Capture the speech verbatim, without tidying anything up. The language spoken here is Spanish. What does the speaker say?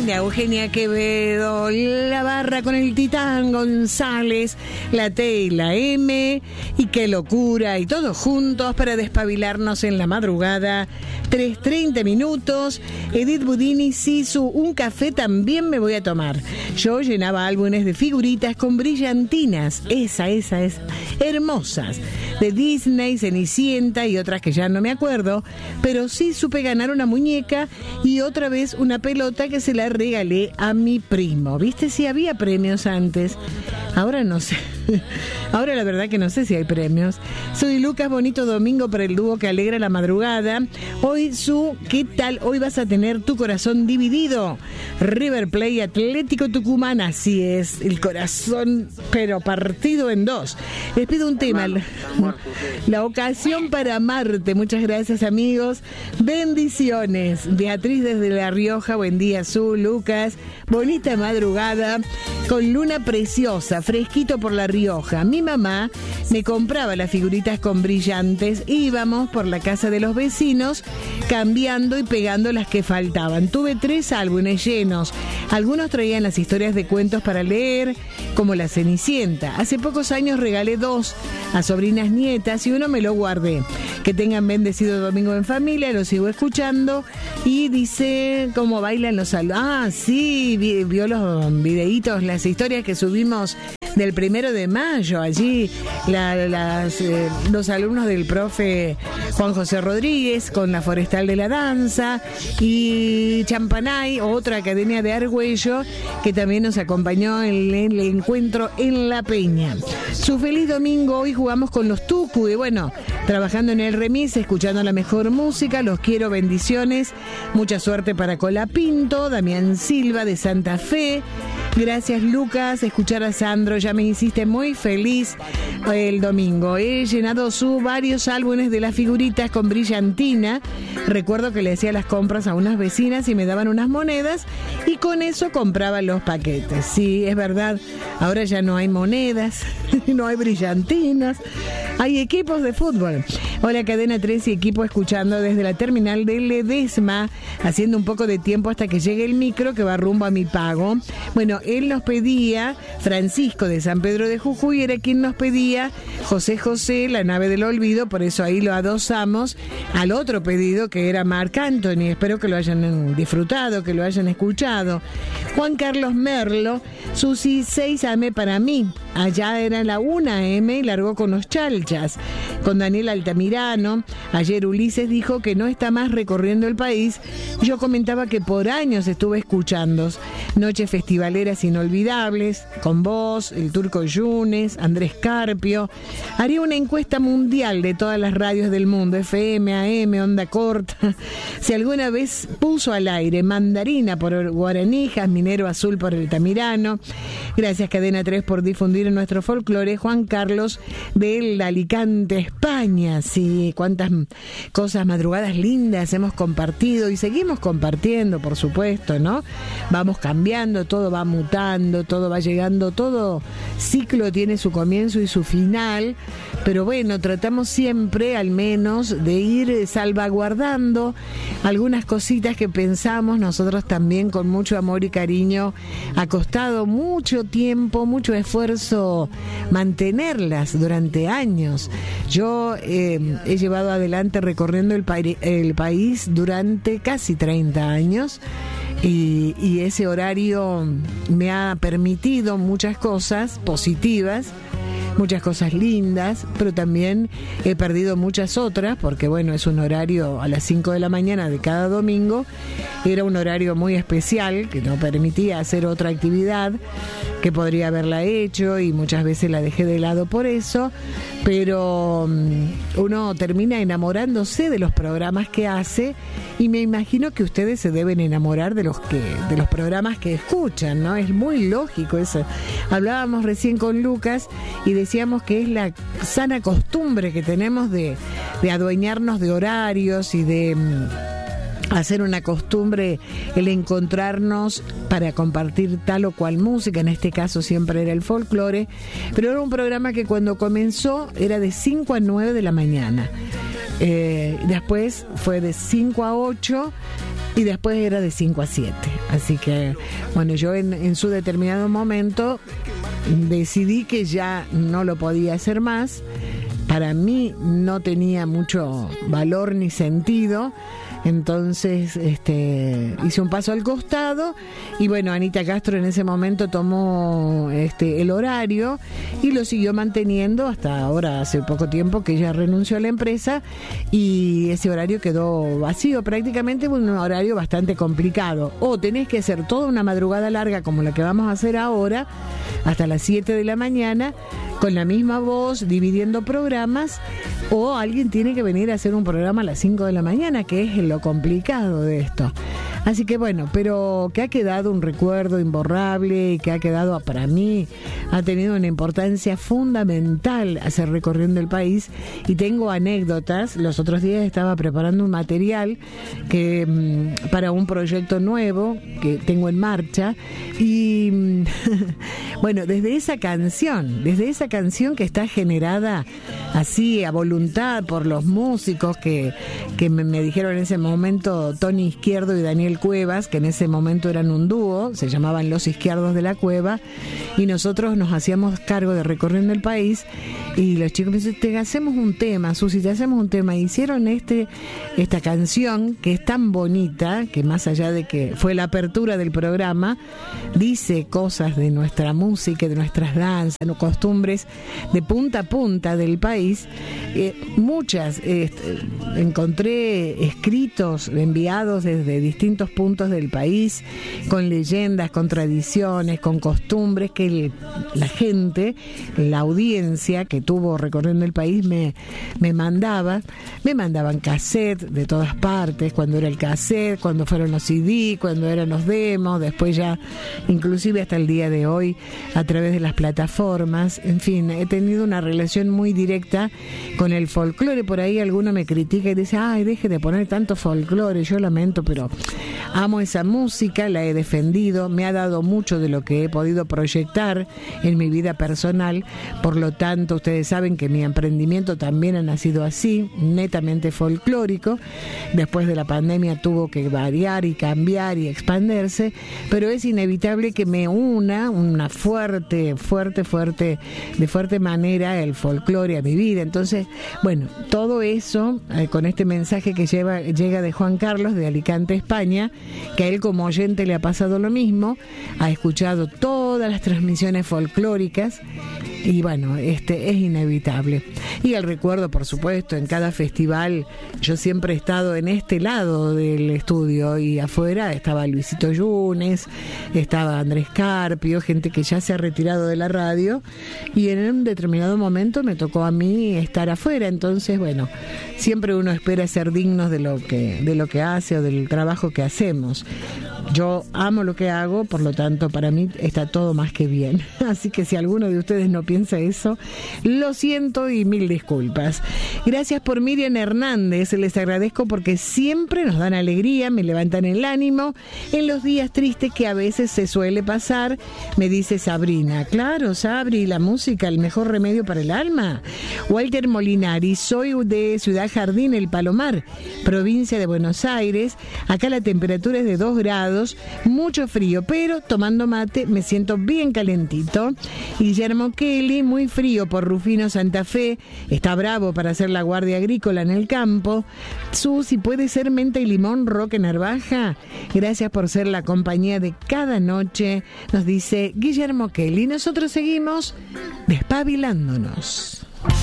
Cristina, Eugenia Quevedo, la barra con el Titán González, la T y la M, y qué locura, y todos juntos para despabilarnos en la madrugada. Tres treinta minutos. Edith Budini, Sisu, un café también me voy a tomar. Yo llenaba álbumes de figuritas con brillantinas, esa, esa, esa, hermosas, de Disney, Cenicienta y otras que ya no me acuerdo, pero sí supe ganar una muñeca y otra vez una pelota que se la regalé a mi primo. ¿Viste? Si había premios antes. Ahora no sé. Ahora la verdad que no sé si hay premios. Soy Lucas, bonito domingo para el dúo que alegra la madrugada. Hoy, Su, ¿qué tal? Hoy vas a tener tu corazón dividido. River Plate, Atlético Tucumán, así es, el corazón, pero partido en dos. Les pido un tema, la, la ocasión para amarte. Muchas gracias, amigos. Bendiciones. Beatriz desde La Rioja, buen día, Su, Lucas. Bonita madrugada, con luna preciosa, fresquito por La Rioja. Mi mamá me compraba las figuritas con brillantes. Íbamos por la casa de los vecinos cambiando y pegando las que faltaban. Tuve tres álbumes llenos. Algunos traían las historias de cuentos para leer, como La Cenicienta. Hace pocos años regalé dos a sobrinas nietas y uno me lo guardé. Que tengan bendecido domingo en familia, lo sigo escuchando. Y dice cómo bailan los alumnos. Ah, sí, vi, vio los videitos, las historias que subimos del primero de mayo, allí la, las, eh, los alumnos del profe Juan José Rodríguez con la Forestal de la Danza, y Champanay, otra academia de Argüello, que también nos acompañó en el encuentro en La Peña. Su feliz domingo. Hoy jugamos con los Tucu y bueno, trabajando en el remis, escuchando la mejor música. Los quiero, bendiciones. Mucha suerte para Colapinto. Damián Silva de Santa Fe. Gracias, Lucas. Escuchar a Sandro ya me hiciste muy feliz el domingo. He llenado su varios álbumes de las figuritas con brillantina. Recuerdo que le hacía las compras a unas vecinas y me daban unas monedas y con eso compraba los paquetes. Sí, es verdad. Ahora ya no hay monedas, no hay brillantinas. Hay equipos de fútbol. Hola, Cadena tres y equipo, escuchando desde la terminal de Ledesma, haciendo un poco de tiempo hasta que llegue el micro que va rumbo a mi pago. Bueno, él nos pedía, Francisco de San Pedro de Jujuy era quien nos pedía José José, La Nave del Olvido, por eso ahí lo adosamos al otro pedido que era Marc Anthony. Espero que lo hayan disfrutado, que lo hayan escuchado. Juan Carlos Merlo, Susi, seis a eme para mí. Allá era la una a eme y largó con los Chalchas. Con Daniel Altamirano. Ayer Ulises dijo que no está más recorriendo el país. Yo comentaba que por años estuve escuchando. Noches festivaleras inolvidables. Con vos, el Turco Yunes, Andrés Carpio. Haría una encuesta mundial de todas las radios del mundo. efe eme, a eme, onda corta. Si alguna vez puso al aire Mandarina por Guaraní, Minero Azul por Altamirano. Gracias, Cadena tres, por difundir nuestro folclore. Juan Carlos del Alicante, España. Sí, cuántas cosas, madrugadas lindas hemos compartido y seguimos compartiendo, por supuesto, ¿no? Vamos cambiando, todo va mutando, todo va llegando, todo ciclo tiene su comienzo y su final, pero bueno, tratamos siempre al menos de ir salvaguardando algunas cositas que pensamos nosotros también con mucho amor y cariño. Ha costado mucho tiempo, mucho esfuerzo mantenerlas durante años. Yo eh, he llevado adelante recorriendo el, pa- el país durante casi treinta años y, y ese horario me ha permitido muchas cosas positivas, muchas cosas lindas, pero también he perdido muchas otras, porque bueno, es un horario a las cinco de la mañana de cada domingo, era un horario muy especial que no permitía hacer otra actividad que podría haberla hecho y muchas veces la dejé de lado por eso, pero um, uno termina enamorándose de los programas que hace y me imagino que ustedes se deben enamorar de los que de los programas que escuchan, ¿no? Es muy lógico eso. Hablábamos recién con Lucas y decíamos que es la sana costumbre que tenemos de, de adueñarnos de horarios y de hacer una costumbre el encontrarnos para compartir tal o cual música. En este caso siempre era el folclore, pero era un programa que cuando comenzó era de cinco a nueve de la mañana, eh, después fue de cinco a ocho y después era de cinco a siete. Así que, bueno, yo en, en su determinado momento decidí que ya no lo podía hacer más. Para mí no tenía mucho valor ni sentido. Entonces este, hice un paso al costado y bueno, Anita Castro en ese momento tomó este, el horario y lo siguió manteniendo hasta ahora, hace poco tiempo que ella renunció a la empresa y ese horario quedó vacío, prácticamente un horario bastante complicado. O tenés que hacer toda una madrugada larga como la que vamos a hacer ahora, hasta las siete de la mañana, con la misma voz, dividiendo programas, o alguien tiene que venir a hacer un programa a las cinco de la mañana, que es lo complicado de esto. Así que bueno, pero que ha quedado un recuerdo imborrable y que ha quedado, para mí, ha tenido una importancia fundamental hacer recorriendo el país. Y tengo anécdotas. Los otros días estaba preparando un material que mmm, para un proyecto nuevo que tengo en marcha y mmm, bueno, desde esa canción, desde esa canción que está generada así a voluntad por los músicos que, que me, me dijeron en ese momento, Tony Izquierdo y Daniel Cuevas, que en ese momento eran un dúo, se llamaban Los Izquierdos de la Cueva, y nosotros nos hacíamos cargo de recorriendo el país, y los chicos me dicen, te hacemos un tema, Susi, te hacemos un tema. Hicieron este esta canción que es tan bonita, que más allá de que fue la apertura del programa, dice cosas de nuestra música, de nuestras danzas, de costumbres de punta a punta del país. Eh, muchas eh, encontré escritos enviados desde distintos puntos del país, con leyendas, con tradiciones, con costumbres que el, la gente, la audiencia que tuvo recorriendo el país me, me mandaba, me mandaban cassette de todas partes, cuando era el cassette, cuando fueron los C D, cuando eran los demos, después ya inclusive hasta el día de hoy a través de las plataformas. En fin, he tenido una relación muy directa con el folclore. Por ahí alguno me critica y dice, ay, deje de poner tanto folclore. Yo lamento, pero amo esa música, la he defendido, me ha dado mucho de lo que he podido proyectar en mi vida personal. Por lo tanto, ustedes saben que mi emprendimiento también ha nacido así, netamente folclórico. Después de la pandemia tuvo que variar y cambiar y expandirse, pero es inevitable que me una una fuerte, fuerte, fuerte, de fuerte manera el folclore a mi vida. Entonces, bueno, todo eso eh, con este mensaje que lleva, llega de Juan Carlos de Alicante, España, que a él como oyente le ha pasado lo mismo, ha escuchado todas las transmisiones folclóricas y bueno, este es inevitable. Y el recuerdo, por supuesto, en cada festival, yo siempre he estado en este lado del estudio y afuera estaba Luisito Yunes, estaba Andrés Carpio, gente que ya se ha retirado de la radio, y en un determinado momento me tocó a mí estar afuera. Entonces, bueno, siempre uno espera ser dignos de lo que, de lo que hace o del trabajo que hacemos. Yo amo lo que hago, por lo tanto, para mí está todo más que bien. Así que si alguno de ustedes no piensa eso, lo siento y mil disculpas. Gracias por Miriam Hernández, les agradezco porque siempre nos dan alegría, me levantan el ánimo en los días tristes que a veces se suele pasar, me dice Sabrina. Claro, Sabri, la música, el mejor remedio para el alma. Walter Molinari, soy de Ciudad Jardín, El Palomar, provincia de Buenos Aires. Acá la temperatura es de dos grados, mucho frío, pero tomando mate me siento bien calentito. Guillermo Kelly, muy frío por Rufino Santa Fe, está bravo para hacer la guardia agrícola en el campo. Susi, ¿puede ser menta y limón, Roque Narvaja? Gracias por ser la compañía de cada noche, nos dice Guillermo Kelly. Nosotros seguimos despabilándonos.